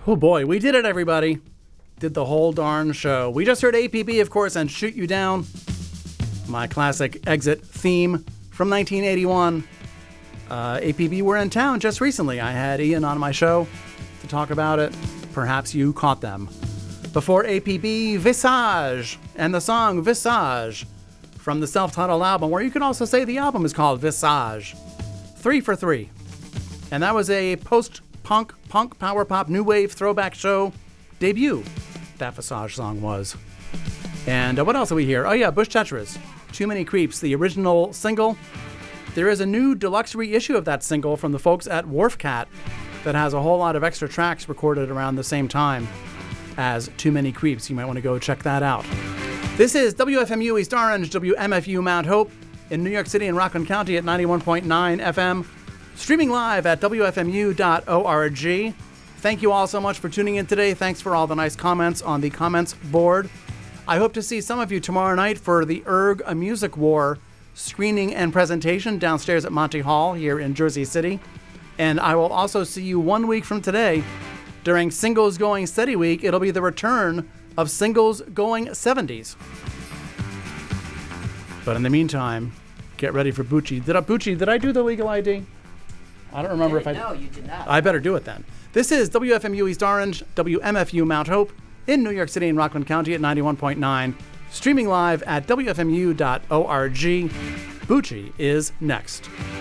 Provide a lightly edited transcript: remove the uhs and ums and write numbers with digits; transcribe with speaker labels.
Speaker 1: Oh boy, we did it, everybody. Did the whole darn show. We just heard APB, of course, and Shoot You Down. My classic exit theme from 1981. APB were in town just recently. I had Ian on my show to talk about it. Perhaps you caught them. Before APB, Visage, and the song Visage from the self-titled album, where you could also say the album is called Visage. 3 for 3. And that was a post-punk, punk, power pop, new wave throwback show debut. That Visage song was. And what else do we hear? Oh yeah, Bush Tetras, Too Many Creeps, the original single. There is a new deluxe reissue of that single from the folks at Wharfcat that has a whole lot of extra tracks recorded around the same time as Too Many Creeps. You might want to go check that out. This is WFMU East Orange, WMFU Mount Hope in New York City and Rockland County at 91.9 FM. Streaming live at WFMU.org. Thank you all so much for tuning in today. Thanks for all the nice comments on the comments board. I hope to see some of you tomorrow night for the Erg A Music War screening and presentation downstairs at Monty Hall here in Jersey City. And I will also see you 1 week from today during Singles Going Steady Week. It'll be the return of Singles Going 70s. But in the meantime, get ready for Bucci. Did I do the legal ID? I don't remember if I...
Speaker 2: No, you did not.
Speaker 1: I better do it then. This is WFMU East Orange, WMFU Mount Hope in New York City and Rockland County at 91.9. Streaming live at WFMU.org. Bucci is next.